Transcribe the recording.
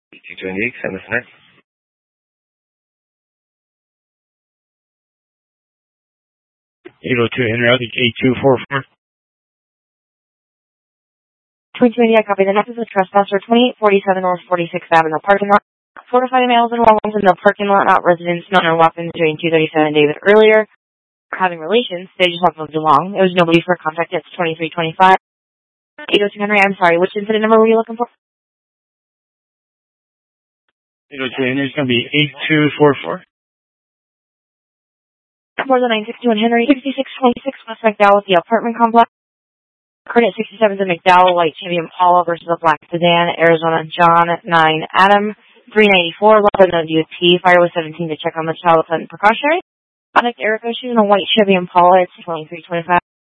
228, send us next. 802 Henry, I think 8244. 220, I copy. The next is a trespasser, 2847 North 46th Avenue, parking lot. 4 to 5 males and women in the parking lot, not residents, not no weapons, doing 237 David earlier. Having relations, they just have moved along. It was nobody for contact. It's 2325. 802 Henry, I'm sorry, which incident number were you looking for? 802 Henry, it's going to be 8244. More than 961 Henry, 6626 West McDowell at the apartment complex. Credit 67 to McDowell, white Chevy Impala versus a black sedan, Arizona John 9 Adam, 394, Leopard no DOT, fire was 17 to check on the child with precautionary. Contact Erica, she's in a white Chevy Impala, it's 2325.